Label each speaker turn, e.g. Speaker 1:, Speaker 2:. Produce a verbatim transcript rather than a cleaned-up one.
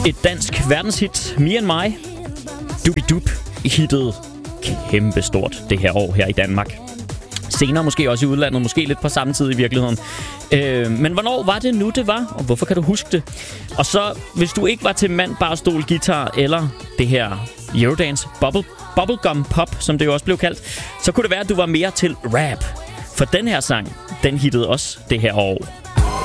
Speaker 1: Et dansk verdenshit, Me and My, Doobie-Doop, hittede kæmpestort det her år her i Danmark. Senere måske også i udlandet, måske lidt på samme tid i virkeligheden. Øh, men hvornår var det nu, det var? Og hvorfor kan du huske det? Og så, hvis du ikke var til mand, barstol, guitar eller det her Eurodance bubble, bubblegum pop, som det jo også blev kaldt, så kunne det være, at du var mere til rap. For den her sang, den hittede også det her år.